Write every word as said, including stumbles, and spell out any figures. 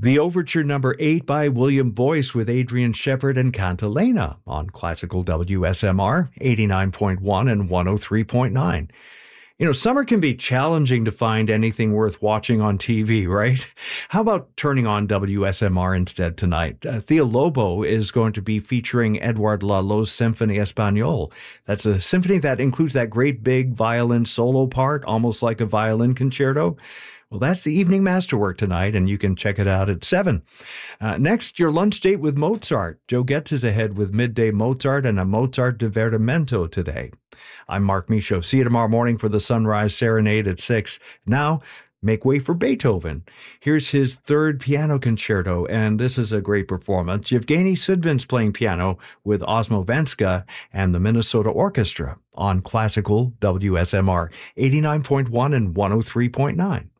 The Overture number eight by William Boyce with Adrian Shepard and Cantilena on Classical W S M R eighty-nine point one and one oh three point nine. You know, summer can be challenging to find anything worth watching on T V, right? How about turning on W S M R instead tonight? Uh, Thea Lobo is going to be featuring Edouard Lalo's Symphony Espagnole. That's a symphony that includes that great big violin solo part, almost like a violin concerto. Well, that's the evening masterwork tonight, and you can check it out at seven. Uh, next, your lunch date with Mozart. Joe Getz is ahead with Midday Mozart and a Mozart Divertimento today. I'm Mark Michaud. See you tomorrow morning for the Sunrise Serenade at six. Now, make way for Beethoven. Here's his third piano concerto, and this is a great performance. Yevgeny Sudbin's playing piano with Osmo Venska and the Minnesota Orchestra on Classical W S M R eighty-nine point one and one oh three point nine.